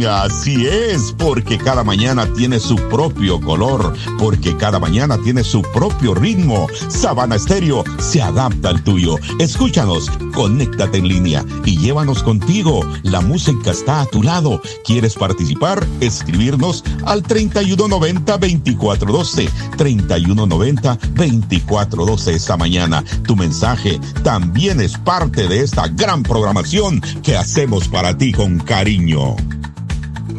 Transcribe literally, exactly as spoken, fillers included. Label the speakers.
Speaker 1: Así es, porque cada mañana tiene su propio color, porque cada mañana tiene su propio ritmo. Sabana Estéreo se adapta al tuyo. Escúchanos, conéctate en línea y llévanos contigo. La música está a tu lado. ¿Quieres participar? Escribirnos al treinta y uno noventa, veinticuatro doce, treinta y uno noventa, veinticuatro doce esta mañana. Tu mensaje también es parte de esta gran programación que hacemos para ti con cariño.